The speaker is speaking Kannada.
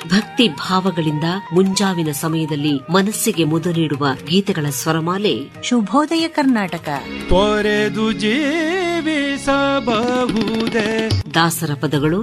ಭಕ್ತಿ ಭಾವಗಳಿಂದ ಮುಂಜಾವಿನ ಸಮಯದಲ್ಲಿ ಮನಸ್ಸಿಗೆ ಮುದ ನೀಡುವ ಗೀತೆಗಳ ಸ್ವರಮಾಲೆ ಶುಭೋದಯ ಕರ್ನಾಟಕ. ತೊರೆದು ಜೀವಿಸಬಹುದೇ ದಾಸರ ಪದಗಳು,